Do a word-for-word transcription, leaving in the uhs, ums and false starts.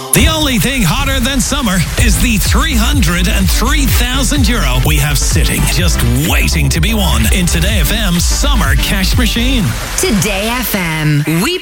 The only thing hotter than summer is the three hundred three thousand euro we have sitting, just waiting to be won in Today F M's Summer Cash Machine. Today F M. We